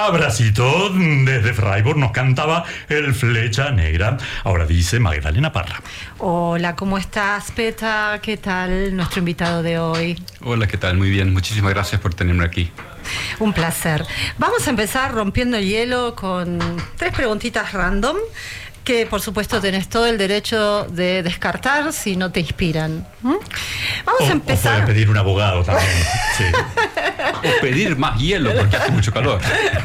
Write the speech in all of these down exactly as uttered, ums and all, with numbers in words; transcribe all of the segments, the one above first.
Abracito, desde Freiburg nos cantaba el Flecha Negra. Ahora dice Magdalena Parra. Hola, ¿cómo estás, Peta? ¿Qué tal nuestro invitado de hoy? Hola, ¿qué tal? Muy bien, muchísimas gracias por tenerme aquí. Un placer. Vamos a empezar rompiendo el hielo con tres preguntitas random que por supuesto tenés todo el derecho de descartar si no te inspiran. ¿Mm? Vamos o, a empezar. O puedes pedir un abogado también. Sí. O pedir más hielo porque hace mucho calor.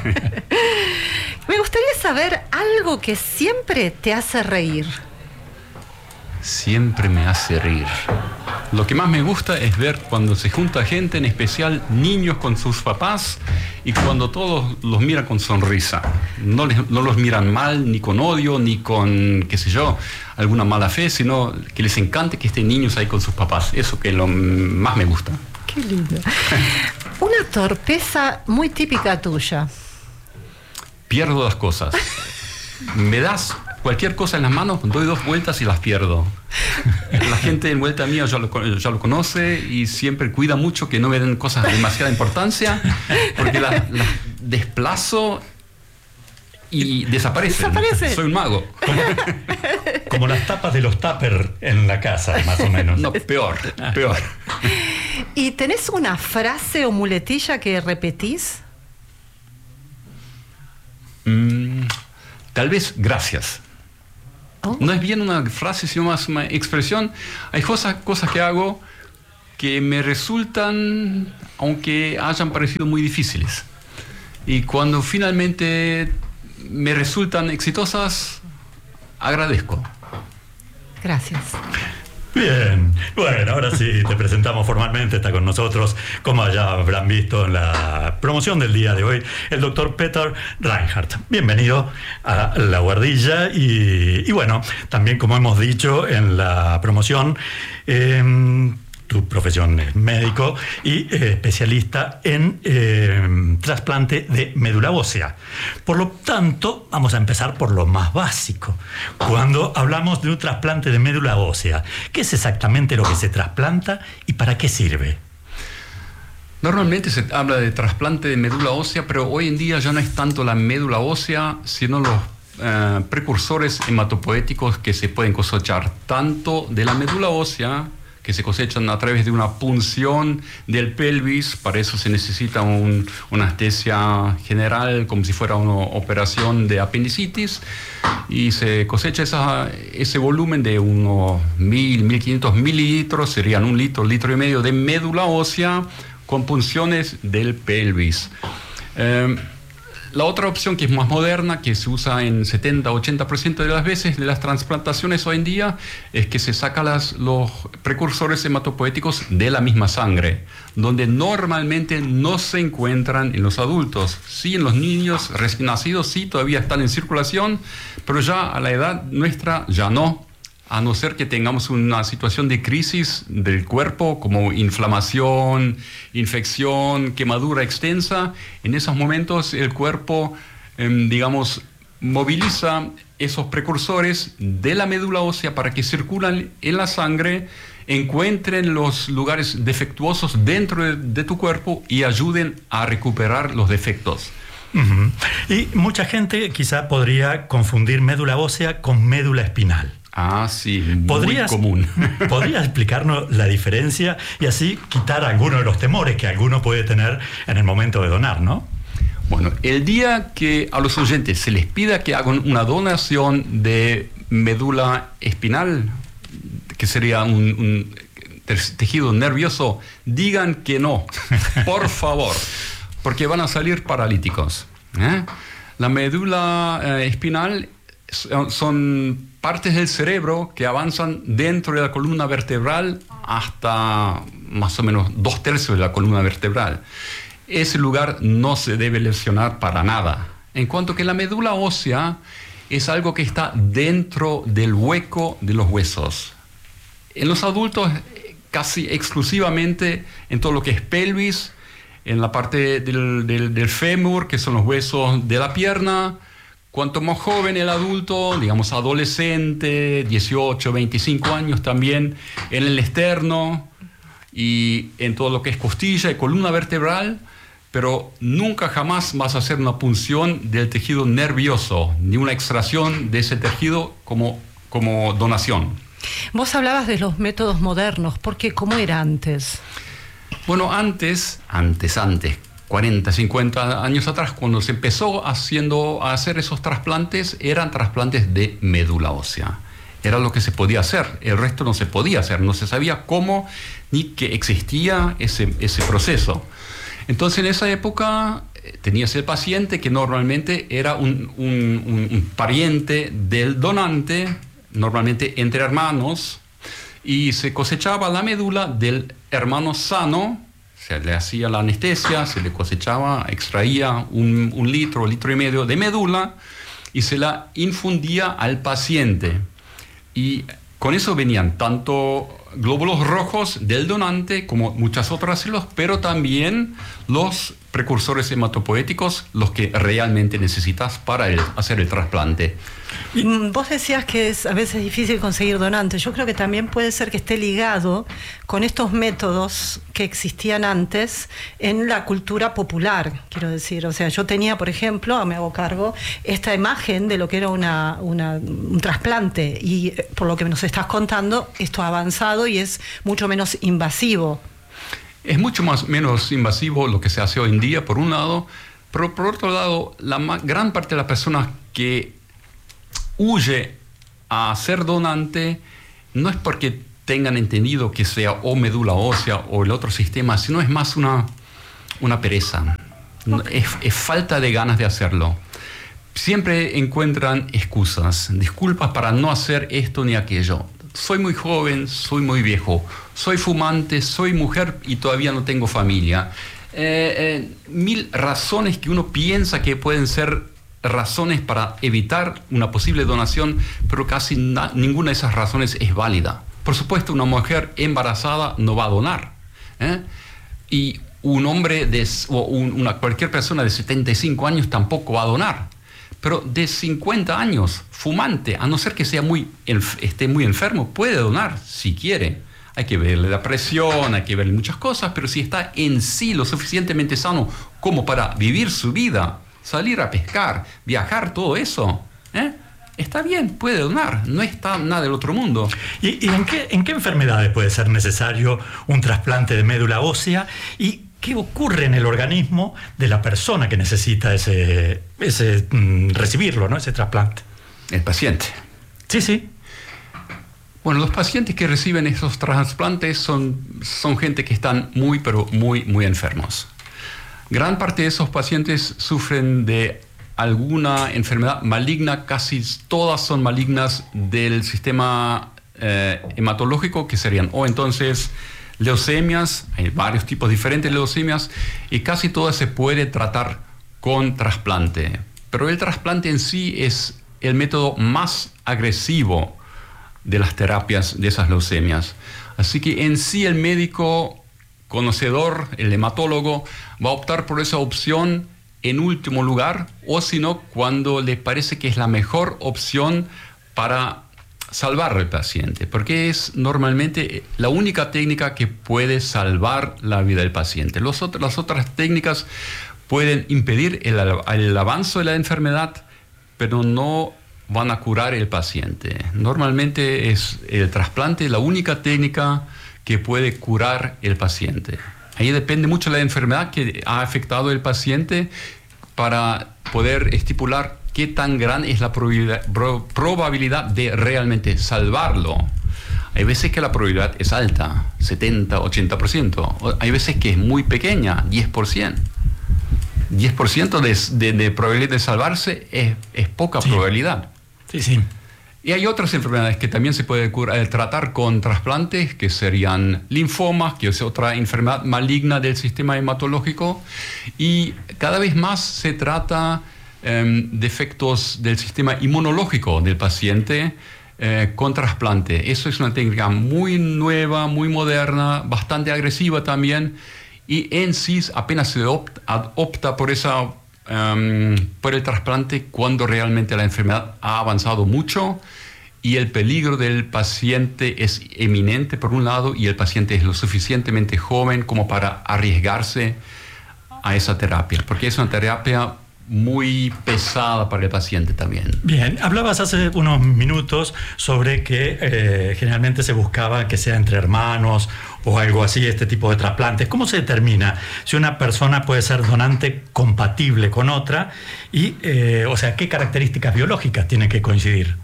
Me gustaría saber algo que siempre te hace reír. Siempre me hace reír. Lo que más me gusta es ver cuando se junta gente, en especial niños con sus papás, y cuando todos los miran con sonrisa. No, les, no los miran mal, ni con odio, ni con, qué sé yo, alguna mala fe, sino que les encante que estén niños ahí con sus papás. Eso que lo más me gusta. Qué lindo. Una torpeza muy típica tuya. Pierdo las cosas. Me das cualquier cosa en las manos, doy dos vueltas y las pierdo. La gente envuelta mía ya lo, ya lo conoce y siempre cuida mucho que no me den cosas de demasiada importancia, porque las, las desplazo y desaparecen. Desaparece. Soy un mago. Como, como las tapas de los tupper en la casa, más o menos. No, peor, peor. ¿Y tenés una frase o muletilla que repetís? Mm, tal vez gracias. Oh. No es bien una frase, sino más una expresión. Hay cosas, cosas que hago que me resultan, aunque hayan parecido muy difíciles. Y cuando finalmente me resultan exitosas, agradezco. Gracias. Bien, bueno, ahora sí te presentamos formalmente. Está con nosotros, como ya habrán visto en la promoción del día de hoy, el doctor Peter Reinhardt. Bienvenido a La Guardilla y, y bueno, también como hemos dicho en la promoción, eh, tu profesión es médico y eh, especialista en eh, trasplante de médula ósea. Por lo tanto, vamos a empezar por lo más básico. Cuando hablamos de un trasplante de médula ósea, ¿qué es exactamente lo que se trasplanta y para qué sirve? Normalmente se habla de trasplante de médula ósea, pero hoy en día ya no es tanto la médula ósea, sino los eh, precursores hematopoéticos que se pueden cosechar tanto de la médula ósea, que se cosechan a través de una punción del pelvis. Para eso se necesita un, una anestesia general, como si fuera una operación de apendicitis, y se cosecha esa, ese volumen de unos mil, mil quinientos mililitros, serían un litro, litro y medio de médula ósea con punciones del pelvis. Eh, La otra opción, que es más moderna, que se usa en setenta a ochenta por ciento de las veces de las transplantaciones hoy en día, es que se sacan las, los precursores hematopoéticos de la misma sangre, donde normalmente no se encuentran en los adultos. Sí, en los niños recién nacidos sí todavía están en circulación, pero ya a la edad nuestra ya no. A no ser que tengamos una situación de crisis del cuerpo, como inflamación, infección, quemadura extensa. En esos momentos el cuerpo, eh, digamos, moviliza esos precursores de la médula ósea para que circulan en la sangre, encuentren los lugares defectuosos dentro de, de tu cuerpo y ayuden a recuperar los defectos. Uh-huh. Y mucha gente quizá podría confundir médula ósea con médula espinal. Ah, sí, muy común. ¿Podrías explicarnos la diferencia y así quitar algunos de los temores que alguno puede tener en el momento de donar, ¿no? Bueno, el día que a los oyentes se les pida que hagan una donación de médula espinal, que sería un, un tejido nervioso, digan que no, por favor, porque van a salir paralíticos. ¿eh? La médula eh, espinal son partes del cerebro que avanzan dentro de la columna vertebral hasta más o menos dos tercios de la columna vertebral. Ese lugar no se debe lesionar para nada. En cuanto que la médula ósea es algo que está dentro del hueco de los huesos. En los adultos, casi exclusivamente en todo lo que es pelvis, en la parte del, del, del fémur, que son los huesos de la pierna. Cuanto más joven el adulto, digamos adolescente, dieciocho, veinticinco años, también en el externo y en todo lo que es costilla y columna vertebral, pero nunca jamás vas a hacer una punción del tejido nervioso, ni una extracción de ese tejido como, como donación. Vos hablabas de los métodos modernos, porque ¿cómo era antes? Bueno, antes, antes, antes, cuarenta, cincuenta años atrás, cuando se empezó haciendo, a hacer esos trasplantes, eran trasplantes de médula ósea. Era lo que se podía hacer, el resto no se podía hacer, no se sabía cómo ni que existía ese, ese proceso. Entonces, en esa época tenías el paciente que normalmente era un, un, un, un pariente del donante, normalmente entre hermanos, y se cosechaba la médula del hermano sano, se le hacía la anestesia, se le cosechaba, extraía un, un litro, litro y medio de médula y se la infundía al paciente. Y con eso venían tanto glóbulos rojos del donante como muchas otras células, pero también los precursores hematopoéticos, los que realmente necesitas para el, hacer el trasplante. Vos decías que es a veces difícil conseguir donantes. Yo creo que también puede ser que esté ligado con estos métodos que existían antes en la cultura popular, quiero decir. O sea, yo tenía, por ejemplo, me hago cargo, esta imagen de lo que era una, una, un trasplante y por lo que nos estás contando, esto ha avanzado y es mucho menos invasivo. Es mucho más, menos invasivo lo que se hace hoy en día, por un lado, pero por otro lado, la gran parte de las personas que huye a ser donante no es porque tengan entendido que sea o médula ósea o el otro sistema, sino es más una, una pereza. Okay. Es, es falta de ganas de hacerlo. Siempre encuentran excusas, disculpas para no hacer esto ni aquello. Soy muy joven, soy muy viejo, soy fumante, soy mujer y todavía no tengo familia. Eh, eh, mil razones que uno piensa que pueden ser razones para evitar una posible donación, pero casi na- ninguna de esas razones es válida. Por supuesto, una mujer embarazada no va a donar, ¿eh? Y un hombre de, o un, una, cualquier persona de setenta y cinco años tampoco va a donar. Pero de cincuenta años, fumante, a no ser que sea muy, esté muy enfermo, puede donar si quiere. Hay que verle la presión, hay que verle muchas cosas, pero si está en sí lo suficientemente sano como para vivir su vida, salir a pescar, viajar, todo eso, ¿eh? Está bien, puede donar, no está nada del otro mundo. ¿Y, y en, qué, en qué enfermedades puede ser necesario un trasplante de médula ósea? ¿Y qué ocurre en el organismo de la persona que necesita ese, ese mm, recibirlo, ¿no? Ese trasplante? El paciente. Sí, sí. Bueno, los pacientes que reciben esos trasplantes son, son gente que están muy, pero muy, muy enfermos. Gran parte de esos pacientes sufren de alguna enfermedad maligna, casi todas son malignas del sistema eh, hematológico, que serían o entonces leucemias, hay varios tipos diferentes de leucemias, y casi todas se puede tratar con trasplante. Pero el trasplante en sí es el método más agresivo de las terapias de esas leucemias. Así que en sí el médico conocedor, el hematólogo, va a optar por esa opción en último lugar, o si no, cuando le parece que es la mejor opción para salvar al paciente, porque es normalmente la única técnica que puede salvar la vida del paciente. Los otros, las otras técnicas pueden impedir el, el avance de la enfermedad, pero no van a curar el paciente. Normalmente es el trasplante la única técnica que puede curar el paciente. Ahí depende mucho de la enfermedad que ha afectado al paciente para poder estipular qué tan grande es la probabilidad, probabilidad de realmente salvarlo. Hay veces que la probabilidad es alta, setenta, ochenta por ciento. Hay veces que es muy pequeña, diez por ciento. diez por ciento de, de, de probabilidad de salvarse es, es poca sí. probabilidad. Sí, sí. Y hay otras enfermedades que también se puede curar, eh, tratar con trasplantes, que serían linfomas, que es otra enfermedad maligna del sistema hematológico. Y cada vez más se trata eh, defectos del sistema inmunológico del paciente eh, con trasplante. Eso es una técnica muy nueva, muy moderna, bastante agresiva también. Y en sí apenas se opta, opta por esa... Um, por el trasplante cuando realmente la enfermedad ha avanzado mucho y el peligro del paciente es eminente por un lado y el paciente es lo suficientemente joven como para arriesgarse a esa terapia, porque es una terapia muy pesada para el paciente también. Bien, hablabas hace unos minutos sobre que eh, generalmente se buscaba que sea entre hermanos o algo así, este tipo de trasplantes. ¿Cómo se determina si una persona puede ser donante compatible con otra? Y, eh, o sea, ¿qué características biológicas tienen que coincidir?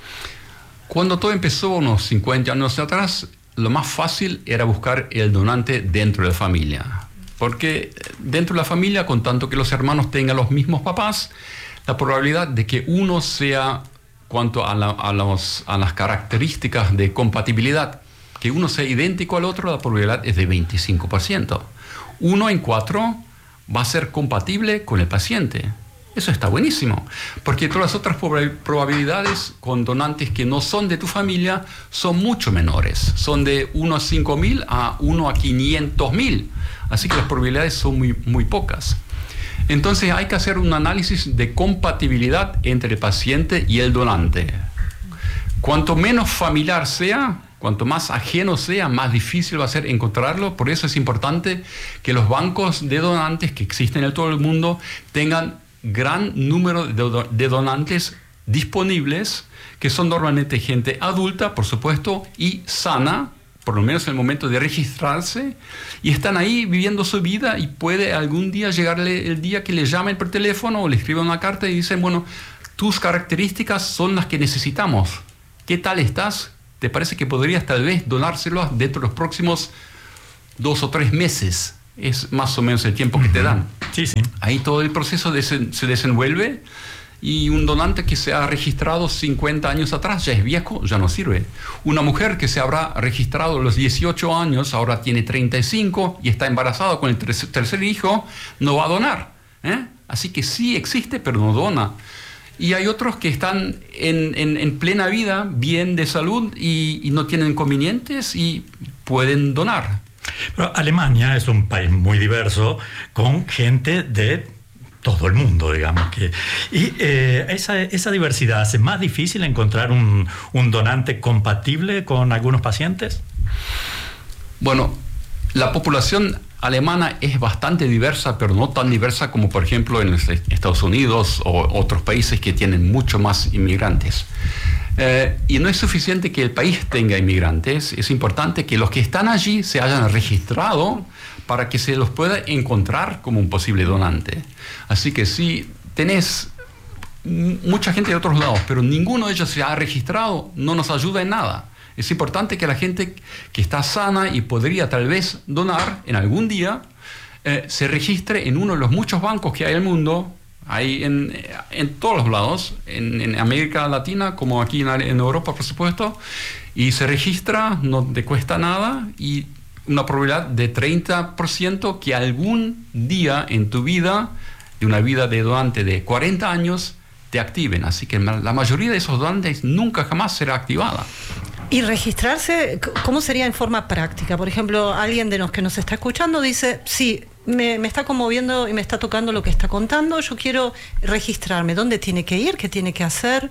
Cuando todo empezó unos cincuenta años atrás, lo más fácil era buscar el donante dentro de la familia. Porque dentro de la familia, con tanto que los hermanos tengan los mismos papás, la probabilidad de que uno sea, cuanto a, la, a, los, a las características de compatibilidad, que uno sea idéntico al otro, la probabilidad es de veinticinco por ciento. Uno en cuatro va a ser compatible con el paciente. Eso está buenísimo, porque todas las otras probabilidades con donantes que no son de tu familia son mucho menores. Son de uno a cinco mil a uno a quinientos mil. Así que las probabilidades son muy, muy pocas. Entonces hay que hacer un análisis de compatibilidad entre el paciente y el donante. Cuanto menos familiar sea, cuanto más ajeno sea, más difícil va a ser encontrarlo. Por eso es importante que los bancos de donantes que existen en todo el mundo tengan gran número de donantes disponibles, que son normalmente gente adulta, por supuesto, y sana, por lo menos en el momento de registrarse, y están ahí viviendo su vida, y puede algún día llegarle el día que le llamen por teléfono o le escriban una carta y dicen, bueno, tus características son las que necesitamos. ¿Qué tal estás? ¿Te parece que podrías tal vez donárselos dentro de los próximos dos o tres meses? Es más o menos el tiempo que te dan. Sí, sí. Ahí todo el proceso desen, se desenvuelve, y un donante que se ha registrado cincuenta años atrás ya es viejo, ya no sirve. Una mujer que se habrá registrado a los dieciocho años, ahora tiene treinta y cinco y está embarazada con el tercer, tercer hijo, no va a donar, ¿eh? Así que sí existe, pero no dona. Y hay otros que están en, en, en plena vida, bien de salud, y, y no tienen inconvenientes y pueden donar. Pero Alemania es un país muy diverso, con gente de todo el mundo, digamos. Que, y eh, esa, esa diversidad hace más difícil encontrar un, un donante compatible con algunos pacientes. Bueno, la población alemana es bastante diversa, pero no tan diversa como, por ejemplo, en los Estados Unidos o otros países que tienen mucho más inmigrantes. Eh, y no es suficiente que el país tenga inmigrantes, es importante que los que están allí se hayan registrado para que se los pueda encontrar como un posible donante. Así que si tenés mucha gente de otros lados, pero ninguno de ellos se ha registrado, no nos ayuda en nada. Es importante que la gente que está sana y podría tal vez donar en algún día, eh, se registre en uno de los muchos bancos que hay en el mundo. Hay en, en todos los lados, en, en América Latina como aquí en, en Europa, por supuesto, y se registra, no te cuesta nada, y una probabilidad de treinta por ciento que algún día en tu vida, de una vida de donante de cuarenta años, te activen. Así que la mayoría de esos donantes nunca jamás será activada. Y registrarse, ¿cómo sería en forma práctica? Por ejemplo, alguien de los que nos está escuchando dice, sí, me, me está conmoviendo y me está tocando lo que está contando, yo quiero registrarme. ¿Dónde tiene que ir? ¿Qué tiene que hacer?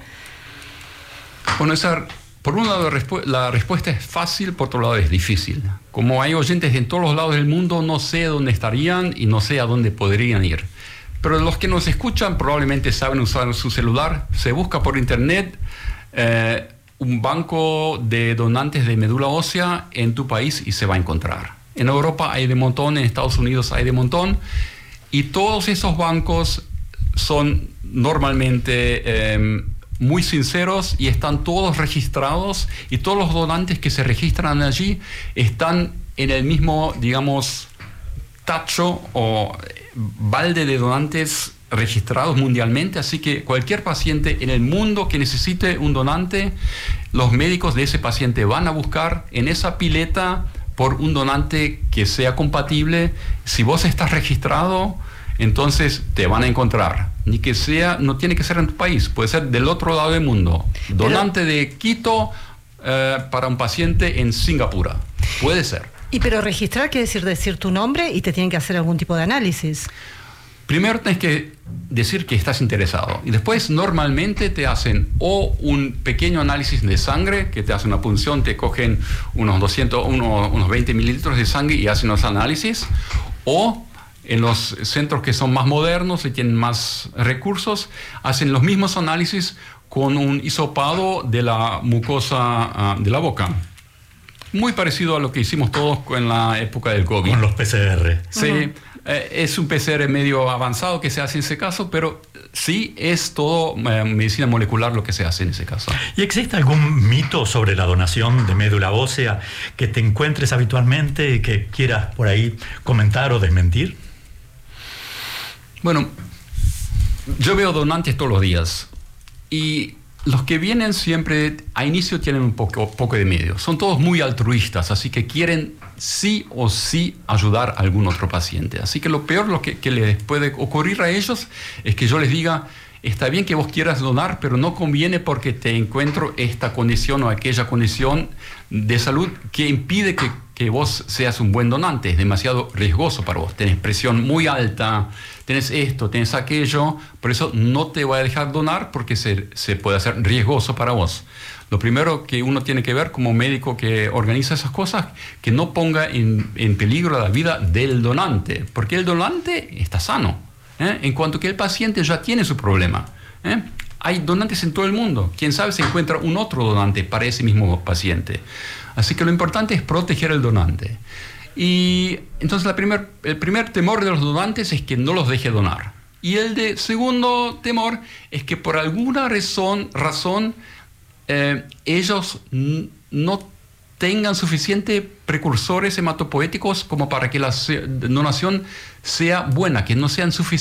Bueno, esa, por un lado la, respu la respuesta es fácil, por otro lado es difícil. Como hay oyentes en todos los lados del mundo, no sé dónde estarían y no sé a dónde podrían ir. Pero los que nos escuchan probablemente saben usar su celular. Se busca por internet eh, un banco de donantes de médula ósea en tu país y se va a encontrar. En Europa hay de montón, en Estados Unidos hay de montón, y todos esos bancos son normalmente eh, muy sinceros y están todos registrados, y todos los donantes que se registran allí están en el mismo, digamos, tacho o balde de donantes registrados mundialmente. Así que cualquier paciente en el mundo que necesite un donante, los médicos de ese paciente van a buscar en esa pileta por un donante que sea compatible. Si vos estás registrado, entonces te van a encontrar. Ni que sea, no tiene que ser en tu país, puede ser del otro lado del mundo. Donante pero, de Quito eh, para un paciente en Singapur. Puede ser. Y pero registrar quiere decir decir tu nombre y te tienen que hacer algún tipo de análisis. Primero tienes que decir que estás interesado, y después normalmente te hacen o un pequeño análisis de sangre, que te hacen una punción, te cogen unos doscientos, unos, unos veinte mililitros de sangre y hacen los análisis, o En los centros que son más modernos y tienen más recursos, hacen los mismos análisis con un hisopado de la mucosa uh, de la boca. Muy parecido a lo que hicimos todos en la época del COVID. Con los P C R. Sí, uh-huh. eh, es un P C R medio avanzado que se hace en ese caso, pero sí es todo eh, medicina molecular lo que se hace en ese caso. ¿Y existe algún mito sobre la donación de médula ósea que te encuentres habitualmente y que quieras por ahí comentar o desmentir? Bueno, yo veo donantes todos los días y los que vienen siempre a inicio tienen un poco, poco de medio. Son todos muy altruistas, así que quieren sí o sí ayudar a algún otro paciente. Así que lo peor lo que, que les puede ocurrir a ellos es que yo les diga, está bien que vos quieras donar, pero no conviene porque te encuentro esta condición o aquella condición de salud que impide que, que vos seas un buen donante. Es demasiado riesgoso para vos. Tenés presión muy alta, tenés esto, tenés aquello, por eso no te voy a dejar donar porque se, se puede hacer riesgoso para vos. Lo primero que uno tiene que ver como médico que organiza esas cosas, que no ponga en, en peligro la vida del donante, porque el donante está sano, ¿eh? En cuanto que el paciente ya tiene su problema, ¿eh? Hay donantes en todo el mundo, quién sabe si encuentra un otro donante para ese mismo paciente. Así que lo importante es proteger al donante. Y entonces la primer, el primer temor de los donantes es que no los deje donar. Y el de segundo temor es que por alguna razón, razón eh, ellos n- no tengan suficientes precursores hematopoéticos como para que la se- donación sea buena, que no sean suficientes.